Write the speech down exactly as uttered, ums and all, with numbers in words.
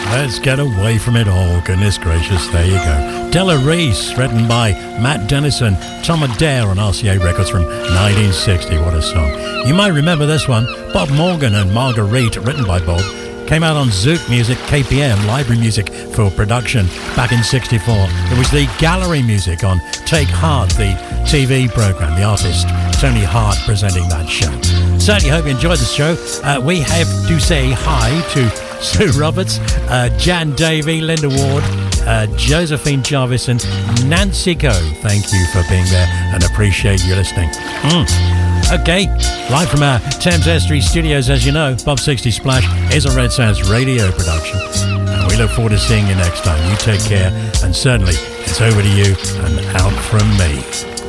Let's get away from it all. Goodness gracious, there you go. Della Reese, written by Matt Dennison, Tom Adair on R C A Records from nineteen sixty. What a song. You might remember this one, Bob Morgan and Marguerite, written by Bob. Came out on Zouk Music, K P M, library music for production back in sixty-four. It was the gallery music on Take Heart, the T V programme, the artist Tony Hart presenting that show. Certainly hope you enjoyed the show. Uh, we have to say hi to Sue Roberts, uh, Jan Davey, Linda Ward, uh, Josephine Jarvis and Nancy Coe. Thank you for being there and appreciate you listening. Mm. Okay, live from our Thames Estuary studios, as you know, Bob sixty Splash is a Red Sounds radio production. And we look forward to seeing you next time. You take care, and certainly it's over to you and out from me.